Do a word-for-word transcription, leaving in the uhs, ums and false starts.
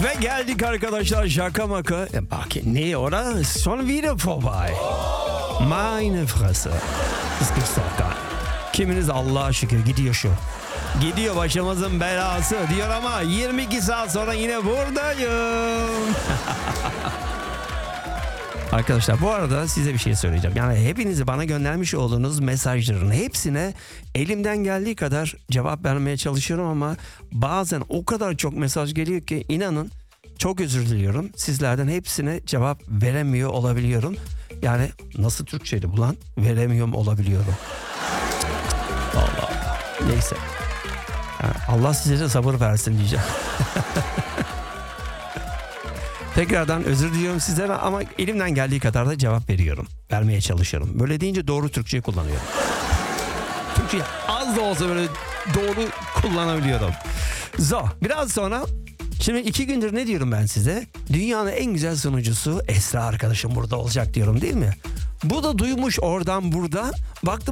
Ve geldik arkadaşlar şaka maka. E, Bak ne ora? Son wieder vorbei. Meine Fresse. Das gibt's doch gar nicht. Kiminiz Allah'a şükür gidiyor şu. Gidiyor başımızın belası diyor ama yirmi iki saat sonra yine buradayım. Arkadaşlar bu arada size bir şey söyleyeceğim. Yani hepinizi bana göndermiş olduğunuz mesajların hepsine elimden geldiği kadar cevap vermeye çalışıyorum ama bazen o kadar çok mesaj geliyor ki inanın çok özür diliyorum. Sizlerden hepsine cevap veremiyor olabiliyorum. Yani nasıl Türkçeydi bu lan? Veremiyorum olabiliyorum. Allah Allah. Neyse. Yani Allah size de sabır versin diyeceğim. Tekrardan özür diliyorum sizlere ama elimden geldiği kadar da cevap veriyorum. Vermeye çalışıyorum. Böyle deyince doğru Türkçeyi kullanıyorum. Türkçeyi az da olsa böyle doğru kullanabiliyorum. So, biraz sonra şimdi iki gündür ne diyorum ben size? Dünyanın en güzel sunucusu Esra arkadaşım burada olacak diyorum değil mi? Bu da duymuş oradan buradan. Baktım